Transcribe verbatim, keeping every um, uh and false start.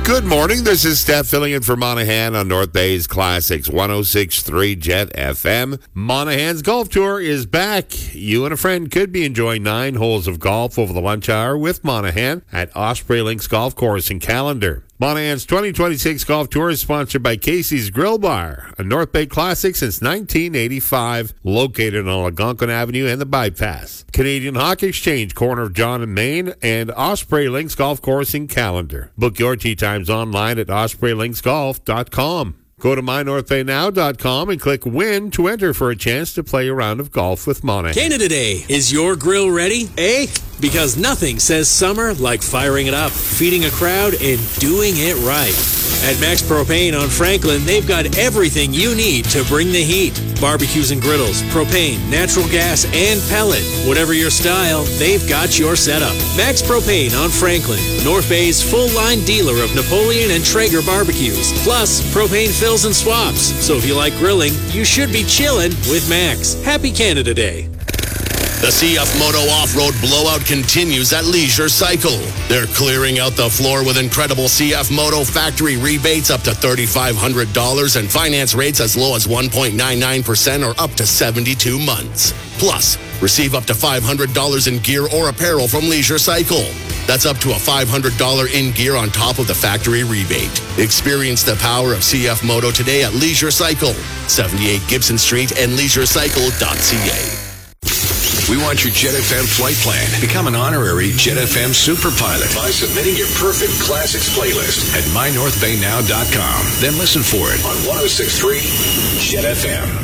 Good morning. This is Steph filling in for Monahan on North Bay's Classics one oh six point three Jet F M. Monahan's Golf Tour is back. You and a friend could be enjoying nine holes of golf over the lunch hour with Monahan at Osprey Links Golf Course in Callender. Monahan's twenty twenty-six Golf Tour is sponsored by Casey's Grill Bar, a North Bay classic since nineteen eighty-five, located on Algonquin Avenue and the Bypass. Canadian Hockey Exchange, corner of John and Main, and Osprey Links Golf Course in Callender. Book your tee times online at osprey links golf dot com. Go to my north bay now dot com and click Win to enter for a chance to play a round of golf with Monahan. Canada Day. Is your grill ready? Eh? Because nothing says summer like firing it up, feeding a crowd, and doing it right. At Max Propane on Franklin, they've got everything you need to bring the heat. Barbecues and griddles, propane, natural gas, and pellet. Whatever your style, they've got your setup. Max Propane on Franklin, North Bay's full-line dealer of Napoleon and Traeger barbecues. Plus, propane fills and swaps. So if you like grilling, you should be chilling with Max. Happy Canada Day. The C F Moto Off-Road blowout continues at Leisure Cycle. They're clearing out the floor with incredible C F Moto factory rebates up to three thousand five hundred dollars and finance rates as low as one point nine nine percent or up to seventy-two months. Plus, receive up to five hundred dollars in gear or apparel from Leisure Cycle. That's up to a five hundred dollars in gear on top of the factory rebate. Experience the power of C F Moto today at Leisure Cycle, seventy-eight Gibson Street and leisure cycle dot c a. We want your Jet F M flight plan. Become an honorary Jet F M super pilot by submitting your perfect classics playlist at my north bay now dot com. Then listen for it on one oh six point three Jet F M.